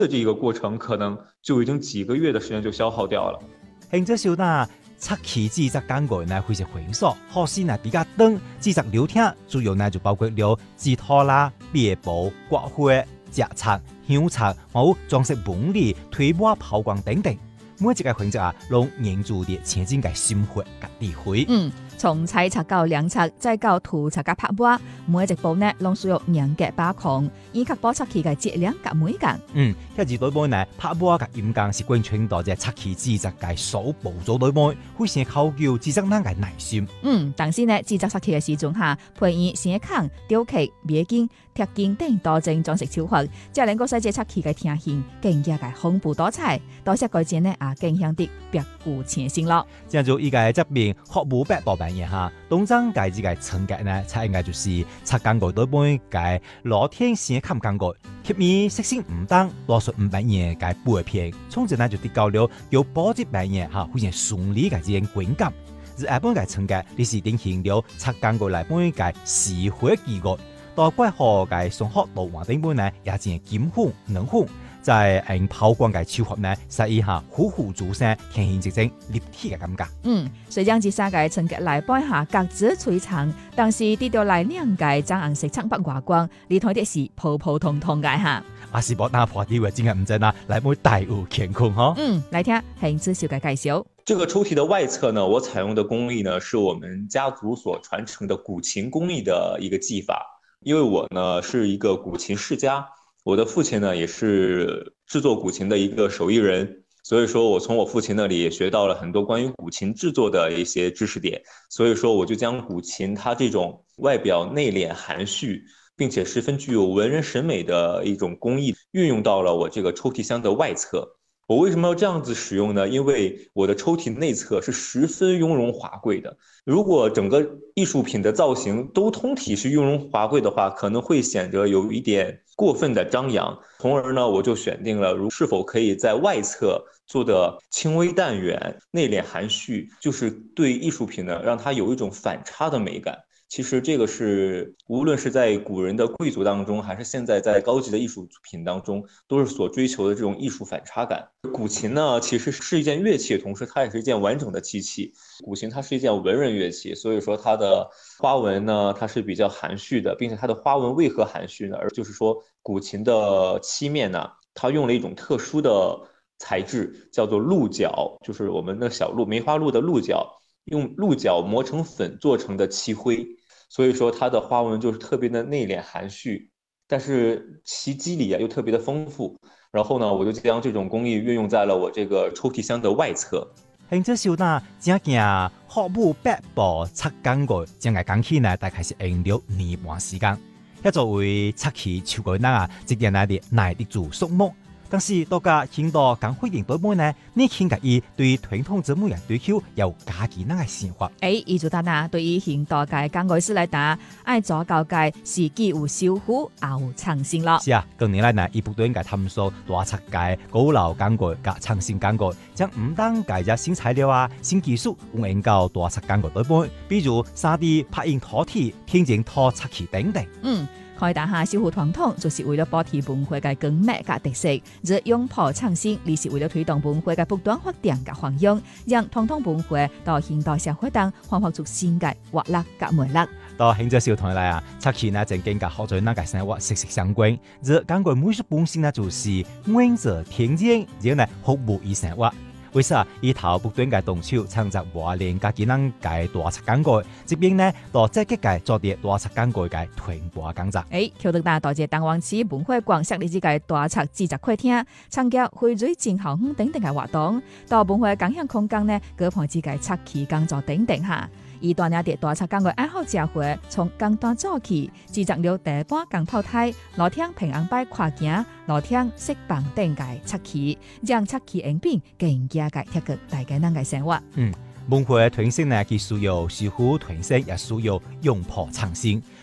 的这个过程，可能就已经几个月的时间就消耗掉了。 现这小呢，漆器制作工具呢非常繁琐，耗时呢比较长，制作流程主要呢就包括了制陶啦、别布、刮花、夹擦、香擦，还有装饰纹理、推磨、抛光等等。每一个环节啊，拢凝注的前进嘅心血甲智慧。 從採拆到量拆，再到塗拆甲拍磨，每一步呢，攏需要嚴格把控，以確保漆器嘅質量甲美感。 一二對妹呢，拍磨甲驗工是貫穿到只漆器製作嘅手步做對妹，非常考究製作人嘅耐心。 但是呢，製作漆器嘅時陣下，配以線孔、雕刻、鎂金、鐵金等多種裝飾手法，才能夠使這漆器嘅聽形更加嘅豐富多彩。多些改進呢，更向啲別具前進咯。 正如依個側面學無百多版嘢哈，東張介之嘅成格呢，才應該就是漆工具對妹嘅羅天線孔工具，貼面色線唔同，多數唔版嘢嘅背片，從此呢就提高了有保值版嘢哈，非常順利嘅這種觀感。而日本嘅成格，你是定型了漆工具嚟本嘅時回機構。到怪河嘅上學到黃頂本呢，也只係金粉、能粉，在用拋光嘅手法呢，使一下虎虎助聲，呈現一種立體嘅感覺。 雖然這三個成格來本下各自璀璨，但是跌到來兩個爭紅色蒼白華光，你睇的是普普通通嘅嚇。 是冇打破啲嘅真係唔真啊，來本大有乾坤呵。 來聽邢子少嘅介紹。 這個抽屉的外側呢，我採用的工藝呢，是我們家族所傳承的古琴工藝的一個技法。因為我呢是一個古琴世家，我的父親呢也是製作古琴的一個手藝人，所以說我從我父親那裡也學到了很多關於古琴製作的一些知識點，所以說我就將古琴它這種外表內斂含蓄，並且十分具有文人審美的一種工藝，運用到了我這個抽屜箱的外側。我為什麼要這樣子使用呢？因為我的抽屜內側是十分雍容華貴的。如果整個藝術品的造型都通體是雍容華貴的話，可能會顯得有一點過分的張揚。從而呢，我就選定了是否可以在外側做得輕微淡遠、內斂含蓄，就是對藝術品呢，讓它有一種反差的美感。其實這個是無論是在古人的貴族當中，還是現在在高級的藝術品當中，都是所追求的這種藝術反差感。古琴呢，其實是一件樂器，同時它也是一件完整的機器。古琴它是一件文人樂器，所以說它的花紋呢，它是比較含蓄的，並且它的花紋為何含蓄呢？而就是說古琴的漆面呢，它用了一種特殊的材質，叫做鹿角，就是我們的小鹿，梅花鹿的鹿角，用鹿角磨成粉做成的漆灰。所以說它的花紋就是特別的內斂含蓄，但是其肌理又特別的豐富。然後呢，我就將這種工藝運用在了我這個抽屜箱的外側。 現這小呢，正件學無百步漆工具，正係講起呢，大概是用了年半時間。一作為漆器超過人這件來的耐得住數目。但是大家聽到講會員對妹呢，你傾介意對傳統節目嘅追求有加幾難嘅生活？ 意做得嗱，對於現代嘅工藝師嚟打，愛做教嘅是既有修復又有創新咯。 是啊，近年來呢，伊不斷嘅探索大漆界高樓工具加創新工具，將唔單介入新材料啊、新技術運用到大漆工具對妹，比如3D 拍印陶體、天井陶漆器等等。 開大下小湖傳統，就是為了保持文化嘅更美嘅特色，而擁抱創新，而是為了推動文化嘅不斷發展嘅方向，讓傳統文化到現代社會當煥發出新嘅活力嘅魅力。 到現在小台來啊，漆器呢正更加學在那個生活息息相關。而工具美術本身呢，就是滿足天然，然後呢服務於生活。為啥以頭不斷嘅動手創作磨練家己能嘅大漆工具，這邊呢到積極嘅做啲大漆工具嘅傳播工作。 橋得大大隻東灣市文化館設立呢個大漆製作客廳，參加匯水靜候等等嘅活動，到文化共享空間呢，舉辦自己漆器工作等等下。而大兩啲大漆工具愛好者會從簡單做起，製作了第半鋼炮台、羅廳平安擺跨境、羅廳色棒等嘅漆器，讓漆器用品更加嘅貼近大家人嘅生活。 文化傳承呢，既需要修復傳承，也需要擁抱創新。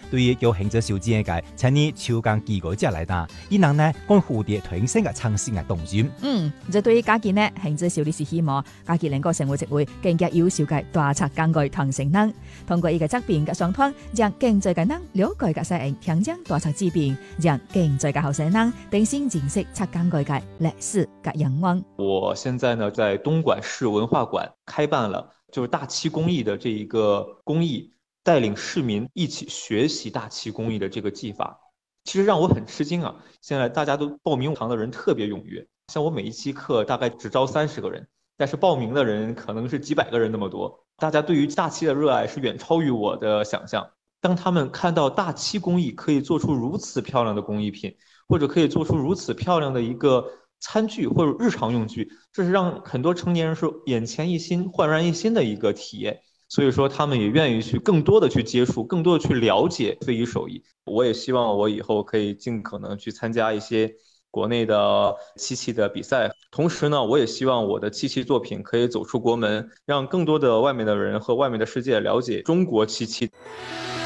對於有興趣小姐嘅，請你抽間幾個隻來打，伊能呢講蝴蝶團成嘅創新嘅動作。 這對於家己呢興趣小弟是希望家己能夠成為一位更加優秀嘅大冊工具傳承人，通過伊個作品嘅上傳，讓更多嘅人了解嘅世人聽講大冊之變，讓更多嘅後生人重新認識冊工具嘅歷史嘅陽光。 我現在呢在東莞市文化館開辦了就是大漆工藝的這一個工藝，帶領市民一起學習大漆工藝的這個技法，其實讓我很吃驚啊！現在大家都報名堂的人特別踴躍，像我每一期課大概只招30個人，但是報名的人可能是幾百個人那麼多。大家對於大漆的熱愛是遠超於我的想象。當他們看到大漆工藝可以做出如此漂亮的工藝品，或者可以做出如此漂亮的一個餐具或者日常用具，這是讓很多成年人是眼前一新、煥然一新的一個體驗。所以說他們也願意去更多的去接觸，更多的去了解非遺手藝。我也希望我以後可以盡可能去參加一些國內的漆器的比賽，同時呢，我也希望我的漆器作品可以走出國門，讓更多的外面的人和外面的世界了解中國漆器。